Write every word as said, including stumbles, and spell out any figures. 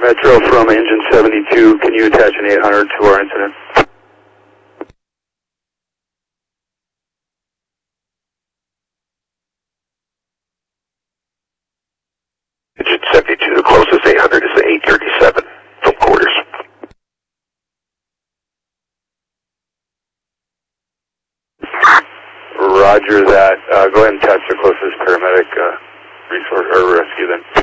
Metro from engine seventy-two, can you attach an eight hundred to our incident? Engine seventy-two, the closest eight hundred is the eight thirty-seven from quarters. Roger that. Uh, go ahead and attach the closest paramedic uh, resource or rescue then.